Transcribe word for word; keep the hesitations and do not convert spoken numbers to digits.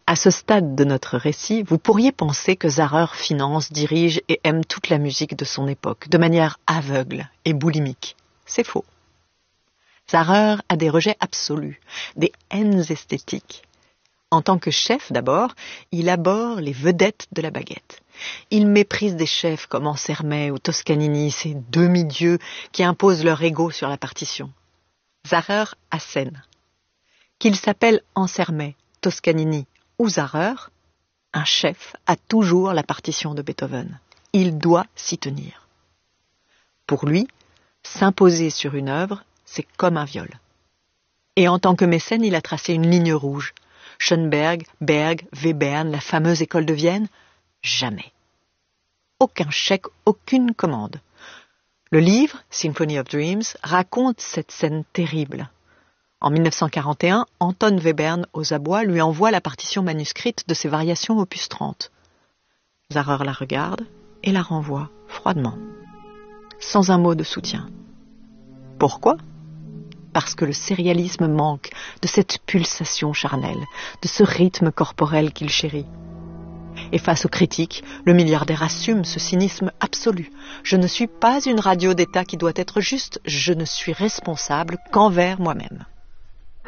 À ce stade de notre récit, vous pourriez penser que Zahrer finance, dirige et aime toute la musique de son époque, de manière aveugle et boulimique. C'est faux. Zahrer a des rejets absolus, des haines esthétiques. En tant que chef d'abord, il abhorre les vedettes de la baguette. Il méprise des chefs comme Ansermet ou Toscanini, ces demi-dieux qui imposent leur ego sur la partition. Zahrer assène. Qu'il s'appelle Ansermet, Toscanini ou Zahrer, un chef a toujours la partition de Beethoven. Il doit s'y tenir. Pour lui, s'imposer sur une œuvre, c'est comme un viol. Et en tant que mécène, il a tracé une ligne rouge. Schoenberg, Berg, Webern, la fameuse école de Vienne, jamais. Aucun chèque, aucune commande. Le livre, Symphony of Dreams, raconte cette scène terrible. En mille neuf cent quarante et un, Anton Webern aux abois lui envoie la partition manuscrite de ses variations opus trente. Zahrer la regarde et la renvoie froidement, sans un mot de soutien. Pourquoi ? Parce que le sérialisme manque de cette pulsation charnelle, de ce rythme corporel qu'il chérit. Et face aux critiques, le milliardaire assume ce cynisme absolu. Je ne suis pas une radio d'État qui doit être juste, je ne suis responsable qu'envers moi-même.